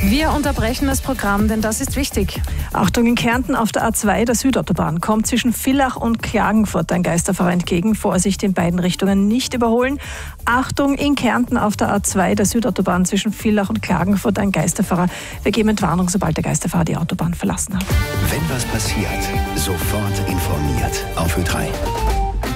Wir unterbrechen das Programm, denn das ist wichtig. Achtung, in Kärnten auf der A2 der Südautobahn kommt zwischen Villach und Klagenfurt ein Geisterfahrer entgegen. Vorsicht, in beiden Richtungen nicht überholen. Achtung, in Kärnten auf der A2 der Südautobahn zwischen Villach und Klagenfurt ein Geisterfahrer. Wir geben Entwarnung, sobald der Geisterfahrer die Autobahn verlassen hat. Wenn was passiert, sofort informiert. Auf Ö3.